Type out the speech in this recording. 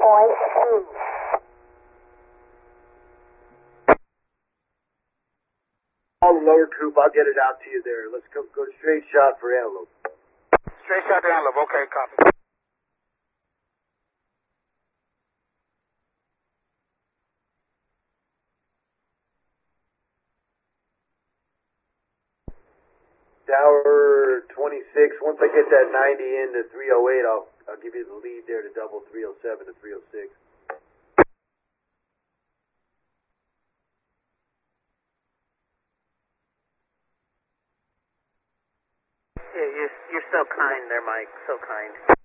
All the lower coop, I'll get it out to you there. Let's go straight shot for Antelope. Straight shot to Antelope. Okay, copy. Tower 26, once I get that 90 into 308, I'll give you the lead there to double 307 to 306. Yeah, you're so kind there, Mike. So kind.